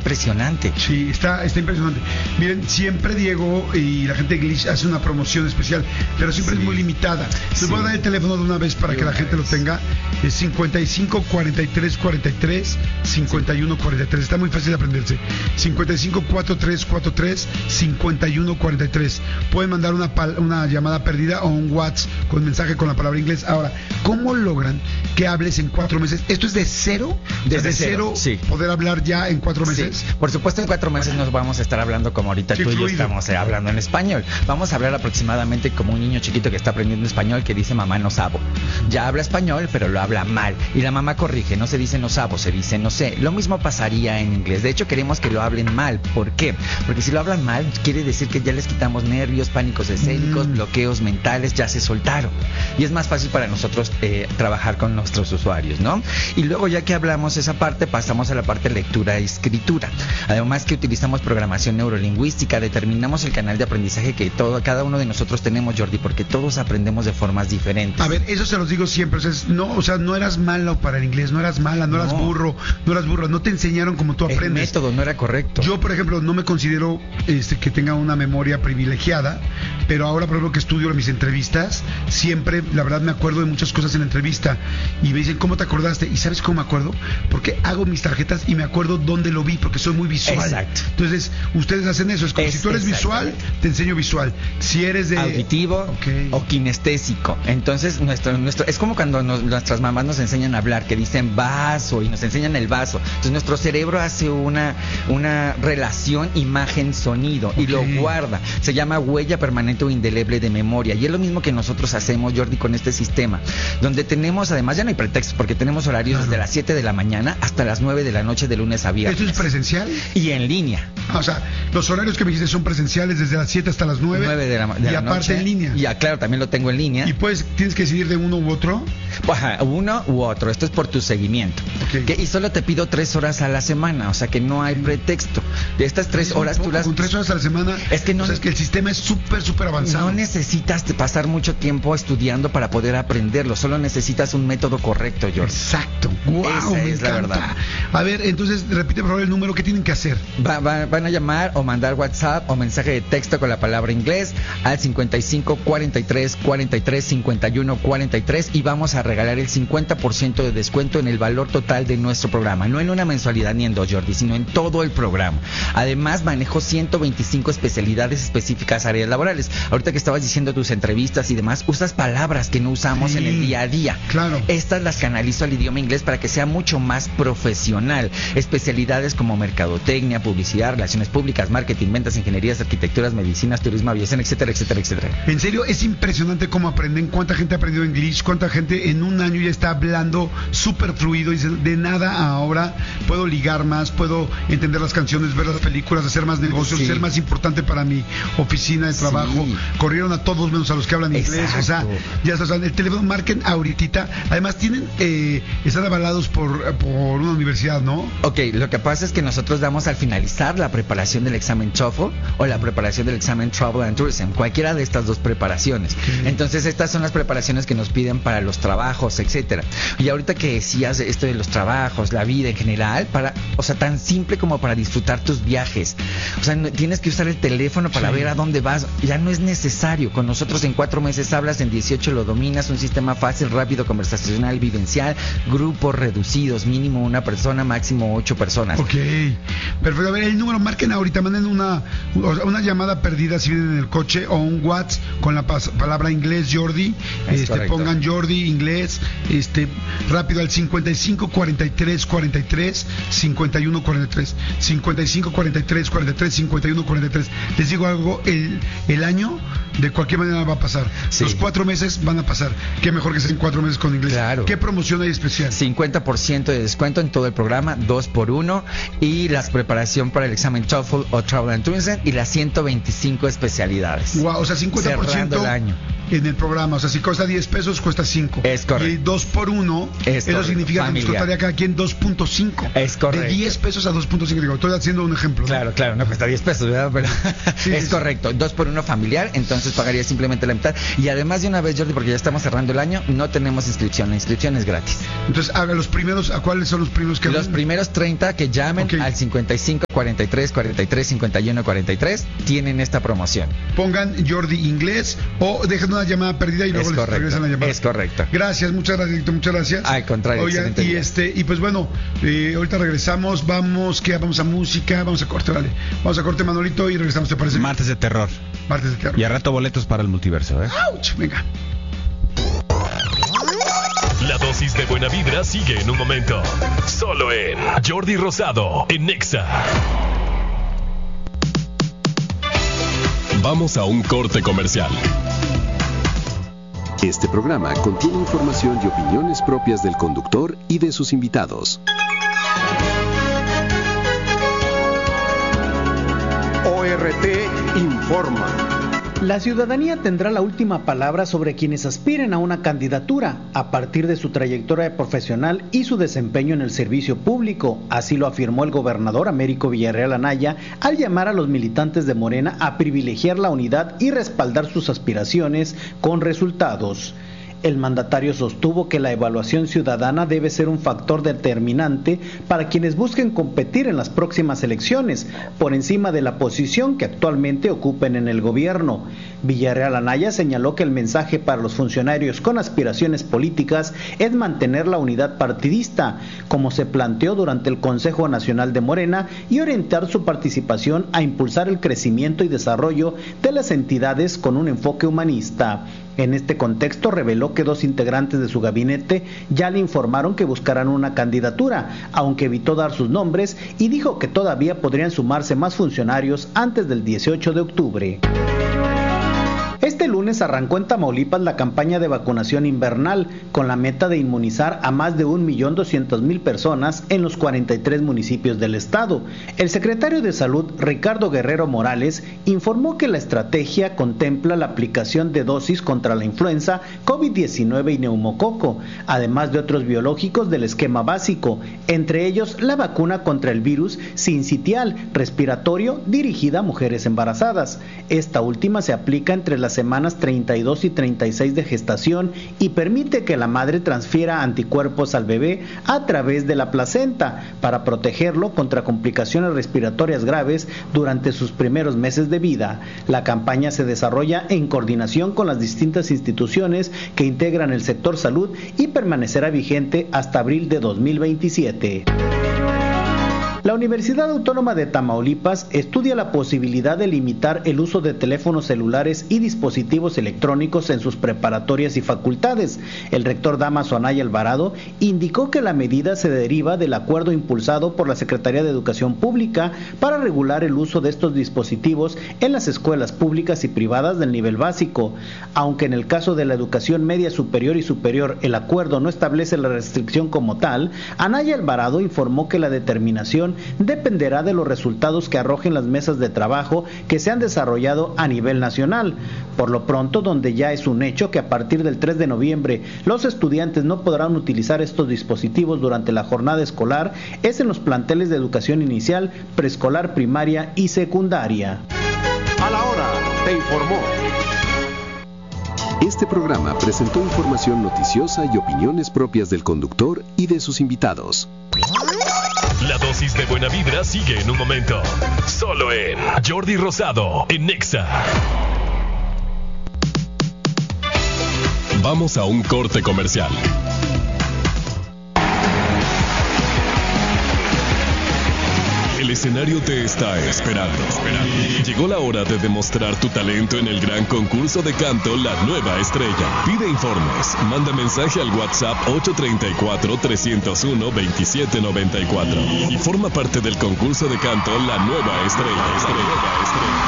impresionante. Sí, está impresionante. Miren, siempre Diego y la gente de Glitch hace una promoción especial, pero siempre es muy limitada. Les voy a dar el teléfono de una vez para que la gente lo tenga. Es 55 43 43 51 43. Está muy fácil de aprenderse. 55 43 43 51 43. Pueden mandar una llamada perdida o un WhatsApp con mensaje con la palabra inglés. Ahora, ¿cómo logran que hables en 4 meses? ¿Esto es de cero? ¿Desde cero sí. Poder hablar ya en 4 meses? Sí. Por supuesto, en 4 meses nos vamos a estar hablando como ahorita tú y yo estamos hablando en español. Vamos a hablar aproximadamente como un niño chiquito que está aprendiendo español que dice mamá no sabo. Ya habla español, pero lo habla mal. Y la mamá corrige, no se dice no sabo, se dice no sé. Lo mismo pasaría en inglés. De hecho, queremos que lo hablen mal. ¿Por qué? Porque si lo hablan mal, quiere decir que ya les quitamos nervios, pánicos escénicos, bloqueos mentales, ya se soltaron. Y es más fácil para nosotros trabajar con nuestros usuarios, ¿no? Y luego, ya que hablamos esa parte, pasamos a la parte de lectura y escritura. Además que utilizamos programación neurolingüística, determinamos el canal de aprendizaje que cada uno de nosotros tenemos, Jordi, porque todos aprendemos de formas diferentes. A ver, eso se los digo siempre. O sea, no eras malo para el inglés, no eras mala, no eras burro, no te enseñaron como tú aprendes. El método no era correcto. Yo, por ejemplo, no me considero que tenga una memoria privilegiada, pero ahora, por ejemplo, que estudio mis entrevistas, siempre, la verdad, me acuerdo de muchas cosas en la entrevista y me dicen, ¿cómo te acordaste? ¿Y sabes cómo me acuerdo? Porque hago mis tarjetas y me acuerdo dónde lo vi, porque soy muy visual. Exacto. Entonces, ustedes hacen eso. Es como si tú eres visual, te enseño visual. Si eres de auditivo o kinestésico. Entonces, es como cuando nuestras mamás nos enseñan a hablar, que dicen vaso y nos enseñan el vaso. Entonces, nuestro cerebro hace una relación imagen-sonido y lo guarda. Se llama huella permanente o indeleble de memoria. Y es lo mismo que nosotros hacemos, Jordi, con este sistema, donde tenemos, además, ya no hay pretextos, porque tenemos horarios desde las 7 de la mañana hasta las 9 de la noche de lunes a viernes. ¿Esto es presencial? Y en línea. O sea, los horarios que me dijiste son presenciales desde las 7 hasta las 9 de la y aparte noche, en línea. Y claro, también lo tengo en línea. ¿Y tienes que decidir de uno u otro? Uno u otro. Esto es por tu seguimiento. Y solo te pido 3 horas a la semana, o sea que no hay pretexto. De estas 3 horas tú las... Con 3 horas a la semana, es que no, o sea, es que el sistema es súper avanzado. No necesitas pasar mucho tiempo estudiando para poder aprenderlo, solo necesitas un método correcto, George. Exacto. Wow, esa es la verdad. A ver, entonces repite por favor el número que tienen que hacer. Van a llamar o mandar WhatsApp o mensaje de texto con la palabra inglés al 55 43 43 51 43 y vamos a regalar el 50% de descuento en el valor total de nuestro programa, no en una mensualidad ni en 2, Jordi, sino en todo el programa. Además, manejo 125 especialidades específicas, áreas laborales. Ahorita que estabas diciendo tus entrevistas y demás, usas palabras que no usamos en el día a día. Claro. Estas las canalizo al idioma inglés para que sea mucho más profesional. Especialidades como mercadotecnia, publicidad, relaciones públicas, marketing, ventas, ingenierías, arquitecturas, medicinas, turismo, aviación, etcétera, etcétera, etcétera. En serio, es impresionante cómo aprenden, cuánta gente ha aprendido inglés, cuánta gente en un año ya está hablando súper fluido y de nada a ahora puedo ligar más, puedo entender las canciones, ver las películas, hacer más negocios, ser más importante para mi oficina de trabajo. Corrieron a todos menos a los que hablan inglés. O sea, ya está, el teléfono marquen ahorita. Además están avalados por una universidad, ¿no? Ok, lo que pasa es que nosotros damos al finalizar la preparación del examen TOEFL o la preparación del examen Travel and Tourism, cualquiera de estas dos preparaciones. Entonces estas son las preparaciones que nos piden para los trabajos, etcétera. Y ahorita que decías esto de los trabajos, la vida en general, o sea, tan simple como para disfrutar tus viajes. O sea, no, tienes que usar el teléfono para ver a dónde vas. Ya no es necesario. Con nosotros en 4 meses hablas, en 18 lo dominas. Un sistema fácil, rápido, conversacional, vivencial, grupos reducidos, mínimo 1 persona, máximo 8 personas. Ok, perfecto. A ver, el número, marquen ahorita, manden una llamada perdida si vienen en el coche o un WhatsApp con la palabra inglés, Jordi. Pongan Jordi, inglés, rápido al 55 43 43 51 43. 55 43 43 51 43. Les digo algo, el año de cualquier manera va a pasar. Los 4 meses van a pasar. Qué mejor que sean 4 meses con inglés. Claro. ¿Qué promoción hay especial? 50% de descuento en todo el programa, 2x1, y la preparación para el examen TOEFL o Travel and Tourism y las 125 especialidades. Wow, o sea, 50% cerrando el año en el programa. O sea, si cuesta 10 pesos, cuesta 5. Es correcto. Y 2x1, eso significa que nos costaría cada quien 2.5. Es correcto. De 10 pesos a 2.5. Digo, estoy haciendo un ejemplo, ¿no? Claro, no cuesta 10 pesos, ¿verdad? Pero sí, es correcto. 2x1 familiar, entonces entonces pagaría simplemente la mitad. Y además de una vez, Jordi, porque ya estamos cerrando el año, no tenemos inscripción. La inscripción es gratis. Entonces, haga los primeros, ¿a cuáles son los primeros que Los primeros 30 que llamen al 55 43 43 51 43 tienen esta promoción. Pongan Jordi Inglés o dejen una llamada perdida y luego les regresan la llamada. Es correcto. Gracias, muchas gracias, Víctor, muchas gracias. Al contrario. Oigan, y pues bueno, ahorita regresamos, vamos a música, vamos a corte, vale. Vamos a corte, Manolito, y regresamos, ¿te parece? Martes de terror. Martes de terror. Y a rato boletos para el multiverso, ¿eh? ¡Auch! Venga. La dosis de buena vibra sigue en un momento. Solo en Jordi Rosado, en Nexa. Vamos a un corte comercial. Este programa contiene información y opiniones propias del conductor y de sus invitados. ORT informa. La ciudadanía tendrá la última palabra sobre quienes aspiren a una candidatura a partir de su trayectoria profesional y su desempeño en el servicio público. Así lo afirmó el gobernador Américo Villarreal Anaya al llamar a los militantes de Morena a privilegiar la unidad y respaldar sus aspiraciones con resultados. El mandatario sostuvo que la evaluación ciudadana debe ser un factor determinante para quienes busquen competir en las próximas elecciones, por encima de la posición que actualmente ocupen en el gobierno. Villarreal Anaya señaló que el mensaje para los funcionarios con aspiraciones políticas es mantener la unidad partidista, como se planteó durante el Consejo Nacional de Morena, y orientar su participación a impulsar el crecimiento y desarrollo de las entidades con un enfoque humanista. En este contexto reveló que 2 integrantes de su gabinete ya le informaron que buscarán una candidatura, aunque evitó dar sus nombres, y dijo que todavía podrían sumarse más funcionarios antes del 18 de octubre. Este lunes arrancó en Tamaulipas la campaña de vacunación invernal con la meta de inmunizar a más de 1.200.000 personas en los 43 municipios del estado. El secretario de Salud, Ricardo Guerrero Morales, informó que la estrategia contempla la aplicación de dosis contra la influenza, COVID-19 y neumococo, además de otros biológicos del esquema básico, entre ellos la vacuna contra el virus sincitial respiratorio dirigida a mujeres embarazadas. Esta última se aplica entre las semanas 32 y 36 de gestación y permite que la madre transfiera anticuerpos al bebé a través de la placenta para protegerlo contra complicaciones respiratorias graves durante sus primeros meses de vida. La campaña se desarrolla en coordinación con las distintas instituciones que integran el sector salud y permanecerá vigente hasta abril de 2027. La Universidad Autónoma de Tamaulipas estudia la posibilidad de limitar el uso de teléfonos celulares y dispositivos electrónicos en sus preparatorias y facultades. El rector Dámaso Anaya Alvarado indicó que la medida se deriva del acuerdo impulsado por la Secretaría de Educación Pública para regular el uso de estos dispositivos en las escuelas públicas y privadas del nivel básico. Aunque en el caso de la educación media superior y superior el acuerdo no establece la restricción como tal, Anaya Alvarado informó que la determinación dependerá de los resultados que arrojen las mesas de trabajo que se han desarrollado a nivel nacional. Por lo pronto, donde ya es un hecho que a partir del 3 de noviembre los estudiantes no podrán utilizar estos dispositivos durante la jornada escolar, es en los planteles de educación inicial, preescolar, primaria y secundaria. A la hora, te informó. Este programa presentó información noticiosa y opiniones propias del conductor y de sus invitados. La dosis de buena vibra sigue en un momento. Solo en Jordi Rosado, en Nexa. Vamos a un corte comercial. El escenario te está esperando. Llegó la hora de demostrar tu talento en el gran concurso de canto La Nueva Estrella. Pide informes, manda mensaje al WhatsApp 834-301-2794 y forma parte del concurso de canto La Nueva Estrella.